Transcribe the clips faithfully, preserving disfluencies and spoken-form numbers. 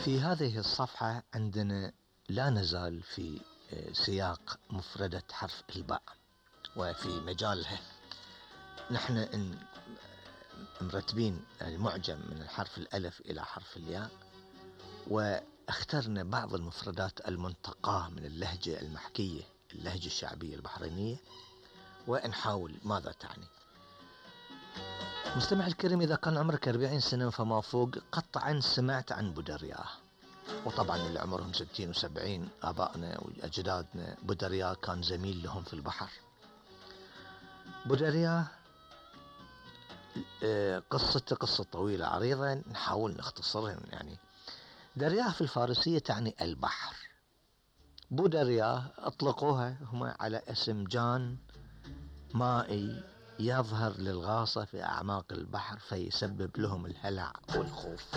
في هذه الصفحة عندنا لا نزال في سياق مفردة حرف الباء، وفي مجالها نحن إن مرتبين المعجم من الحرف الألف إلى حرف الياء، واخترنا بعض المفردات المنتقاة من اللهجة المحكية، اللهجة الشعبية البحرينية، ونحاول ماذا تعني. مستمع الكريم، إذا كان عمرك أربعين سنة فما فوق قطعا سمعت عن بودرياه، وطبعا اللي عمرهم ستين وسبعين آبائنا وأجدادنا بودرياه كان زميل لهم في البحر. بودرياه قصته قصة طويلة عريضة، نحاول نختصرها. يعني درياه في الفارسية تعني البحر. بودرياه أطلقوها هم على اسم جان مائي يظهر للغاصة في أعماق البحر فيسبب لهم الهلع والخوف.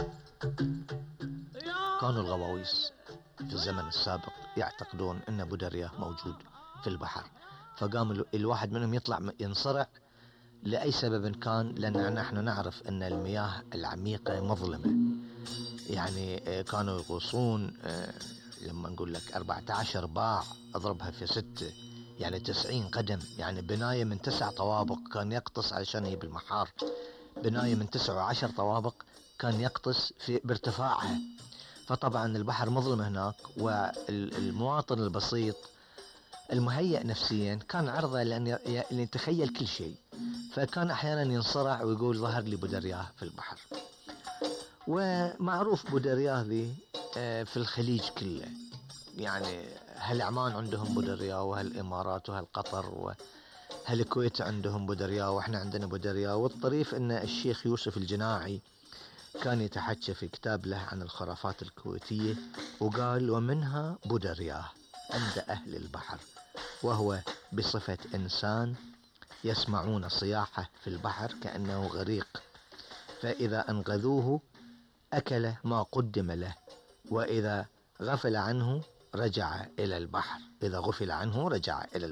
كانوا الغواويس في الزمن السابق يعتقدون أن بودرياه موجود في البحر، فقام الواحد منهم يطلع ينصرع لأي سبب كان، لأن نحن نعرف أن المياه العميقة مظلمة. يعني كانوا يغوصون لما نقول لك أربعة عشر باع أضربها في ستة، يعني تسعين قدم، يعني بناية من تسع طوابق كان يقتص علشان يجيب المحار، بناية من تسع وعشر طوابق كان يقتص في بارتفاعها. فطبعا البحر مظلم هناك، والمواطن البسيط المهيئ نفسيا كان عرضة لأن يتخيل كل شيء، فكان أحيانا ينصرع ويقول ظهر لي بودرياه في البحر. ومعروف بودرياه ذي في الخليج كله، يعني هالعمان عندهم بودرياه، وهالإمارات وهالقطر وهالكويت عندهم بودرياه، وإحنا عندنا بودرياه. والطريف أن الشيخ يوسف الجناعي كان يتحكى في كتاب له عن الخرافات الكويتية، وقال ومنها بودرياه عند أهل البحر، وهو بصفة إنسان يسمعون صياحه في البحر كأنه غريق، فإذا أنقذوه أكل ما قدم له، وإذا غفل عنه رجع إلى البحر إذا غفل عنه رجع إلى البحر.